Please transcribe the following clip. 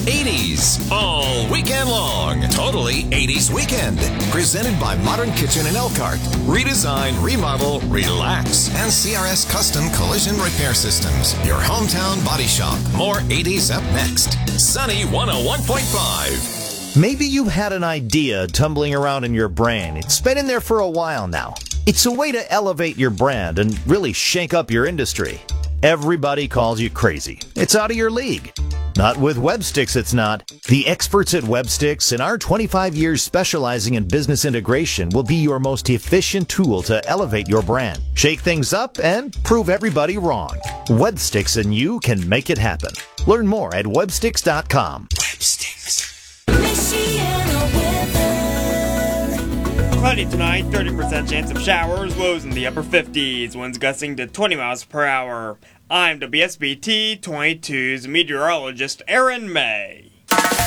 80s all weekend long. Totally 80s Weekend. Presented by Modern Kitchen in Elkhart. Redesign, remodel, relax. And CRS Custom Collision Repair Systems. Your hometown body shop. More 80s up next. Sunny 101.5. Maybe you've had an idea tumbling around in your brain. It's been in there for a while now. It's a way to elevate your brand and really shake up your industry. Everybody calls you crazy. It's out of your league. Not with Websticks, it's not. The experts at Websticks and our 25 years specializing in business integration will be your most efficient tool to elevate your brand, shake things up, and prove everybody wrong. Websticks and you can make it happen. Learn more at websticks.com. Websticks. Cloudy tonight, 30% chance of showers, lows in the upper 50s, winds gusting to 20 miles per hour. I'm WSBT 22's meteorologist Aaron May.